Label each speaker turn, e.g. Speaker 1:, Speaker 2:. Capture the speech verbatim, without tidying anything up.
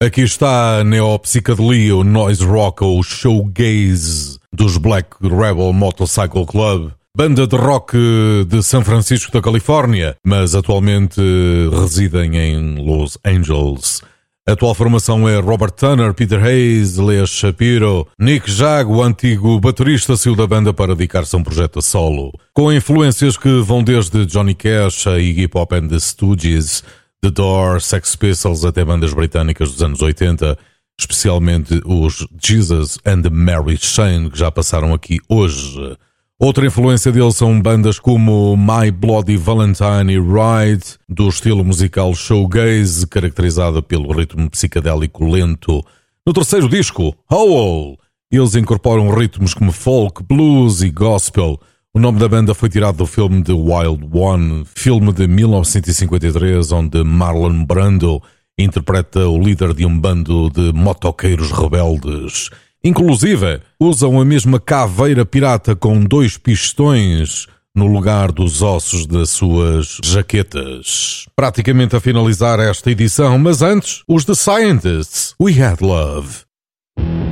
Speaker 1: Aqui está a neopsicadelia, o noise rock ou showgaze dos Black Rebel Motorcycle Club, banda de rock de São Francisco da Califórnia, mas atualmente residem em Los Angeles. A atual formação é Robert Turner, Peter Hayes, Lea Shapiro. Nick Jag, o antigo baterista, saiu da banda para dedicar-se a um projeto a solo, com influências que vão desde Johnny Cash a Iggy Pop and the Stooges, The Doors, Sex Pistols, até bandas britânicas dos anos oitenta, especialmente os Jesus and Mary Chain, que já passaram aqui hoje. Outra influência deles são bandas como My Bloody Valentine e Ride, do estilo musical showgaze, caracterizada pelo ritmo psicadélico lento. No terceiro disco, Howl, eles incorporam ritmos como folk, blues e gospel. O nome da banda foi tirado do filme The Wild One, filme de mil novecentos e cinquenta e três, onde Marlon Brando interpreta o líder de um bando de motoqueiros rebeldes. Inclusive, usam a mesma caveira pirata com dois pistões no lugar dos ossos das suas jaquetas. Praticamente a finalizar esta edição, mas antes, os The Scientists, We Had Love.